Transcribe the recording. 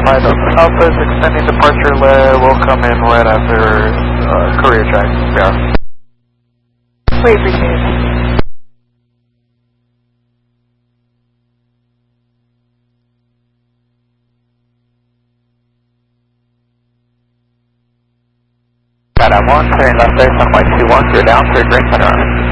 standby. The Alpha is extending departure led. We'll come in right after Korea track. Yeah. We appreciate it. Got one, clearing left base on Y21, you're down, clear green center.